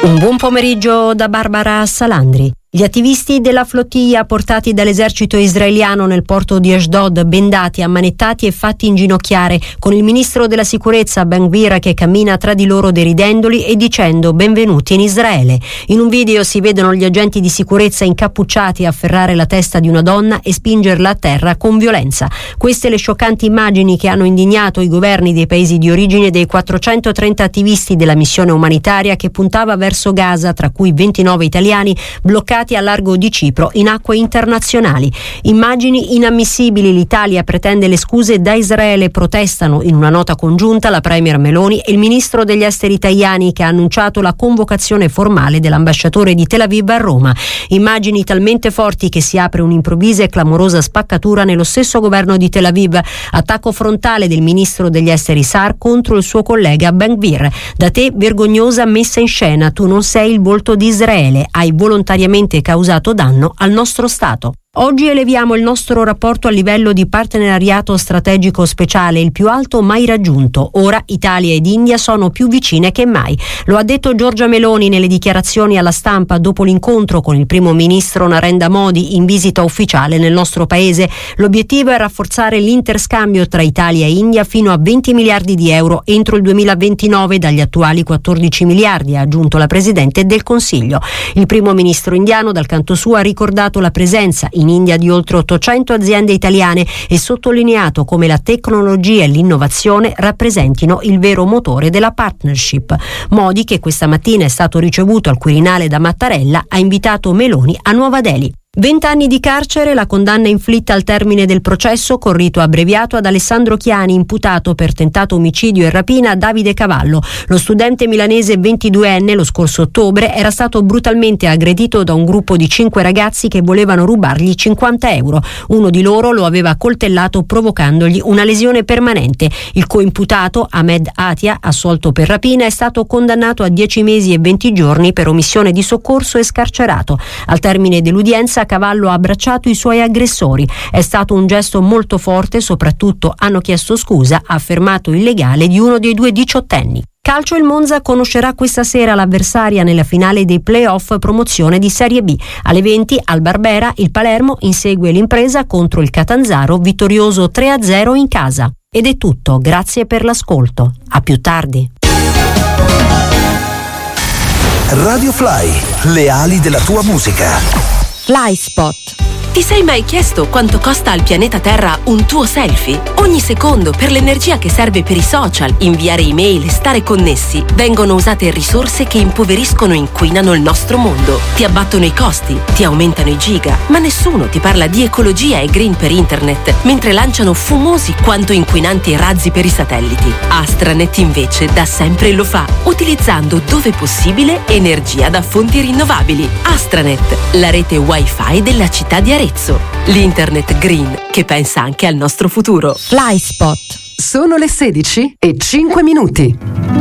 Un buon pomeriggio da Barbara Salandri. Gli attivisti della flottiglia portati dall'esercito israeliano nel porto di Ashdod, bendati, ammanettati e fatti inginocchiare, con il ministro della sicurezza Ben Gvir che cammina tra di loro deridendoli e dicendo benvenuti in Israele. In un video si vedono gli agenti di sicurezza incappucciati afferrare la testa di una donna e spingerla a terra con violenza. Queste le scioccanti immagini che hanno indignato i governi dei paesi di origine dei 430 attivisti della missione umanitaria che puntava verso Gaza, tra cui 29 italiani bloccati a largo di Cipro in acque internazionali. Immagini inammissibili. L'Italia pretende le scuse da Israele, protestano in una nota congiunta la premier Meloni e il ministro degli esteri Tajani, che ha annunciato la convocazione formale dell'ambasciatore di Tel Aviv a Roma. Immagini talmente forti che si apre un'improvvisa e clamorosa spaccatura nello stesso governo di Tel Aviv. Attacco frontale del ministro degli esteri Saar contro il suo collega Ben Gvir. Da te vergognosa messa in scena, tu non sei il volto di Israele, hai volontariamente causato danno al nostro Stato. Oggi eleviamo il nostro rapporto a livello di partenariato strategico speciale, il più alto mai raggiunto. Ora Italia ed India sono più vicine che mai. Lo ha detto Giorgia Meloni nelle dichiarazioni alla stampa dopo l'incontro con il primo ministro Narendra Modi in visita ufficiale nel nostro paese. L'obiettivo è rafforzare l'interscambio tra Italia e India fino a 20 miliardi di euro entro il 2029 dagli attuali 14 miliardi, ha aggiunto la Presidente del Consiglio. Il primo ministro indiano dal canto suo ha ricordato la presenza in India di oltre 800 aziende italiane e sottolineato come la tecnologia e l'innovazione rappresentino il vero motore della partnership. Modi, che questa mattina è stato ricevuto al Quirinale da Mattarella, ha invitato Meloni a Nuova Delhi. 20 anni di carcere, la condanna inflitta al termine del processo con rito abbreviato ad Alessandro Chiani, imputato per tentato omicidio e rapina a Davide Cavallo. Lo studente milanese 22enne lo scorso ottobre era stato brutalmente aggredito da un gruppo di 5 ragazzi che volevano rubargli 50 euro. Uno di loro lo aveva coltellato provocandogli una lesione permanente. Il coimputato Ahmed Atia, assolto per rapina, è stato condannato a 10 mesi e 20 giorni per omissione di soccorso e scarcerato. Al termine dell'udienza Cavallo ha abbracciato i suoi aggressori. È stato un gesto molto forte, soprattutto hanno chiesto scusa, ha affermato il legale di uno dei due diciottenni. Calcio, il Monza conoscerà questa sera l'avversaria nella finale dei play-off promozione di Serie B. Alle 20 al Barbera il Palermo insegue l'impresa contro il Catanzaro, vittorioso 3-0 in casa. Ed è tutto, grazie per l'ascolto. A più tardi. Radio Fly, le ali della tua musica. Fly Spot. Ti sei mai chiesto quanto costa al pianeta Terra un tuo selfie? Ogni secondo, per l'energia che serve per i social, inviare email e stare connessi, vengono usate risorse che impoveriscono e inquinano il nostro mondo. Ti abbattono i costi, ti aumentano i giga, ma nessuno ti parla di ecologia e green per internet, mentre lanciano fumosi quanto inquinanti razzi per i satelliti. Astranet invece da sempre lo fa, utilizzando dove possibile energia da fonti rinnovabili. Astranet, la rete wifi della città di Arezzo. L'internet green che pensa anche al nostro futuro. Fly Spot. Sono le 16:05.